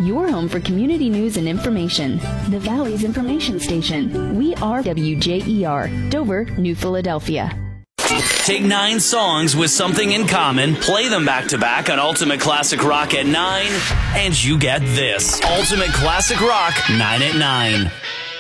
your home for community news and information. The Valley's information station. We are WJER, Dover, New Philadelphia. Take 9 songs with something in common, play them back-to-back on Ultimate Classic Rock at 9, and you get this. Ultimate Classic Rock, 9 at 9.